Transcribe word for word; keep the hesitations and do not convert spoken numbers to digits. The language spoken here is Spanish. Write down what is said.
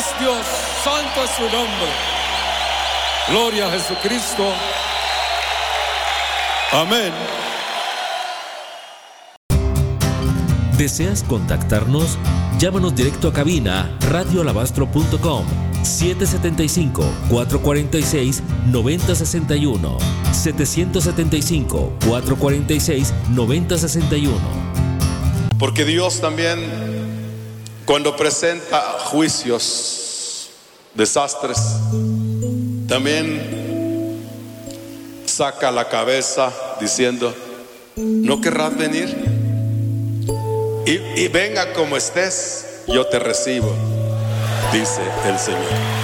es Dios, santo es su nombre. Gloria a Jesucristo. Amén. ¿Deseas contactarnos? Llámanos directo a cabina radio alabastro punto com siete siete cinco, cuatro cuatro seis, nueve cero seis uno siete siete cinco, cuatro cuatro seis, nueve cero seis uno. Porque Dios también, cuando presenta juicios, desastres, también saca la cabeza diciendo: ¿no querrás venir? Y, y venga como estés, yo te recibo, dice el Señor.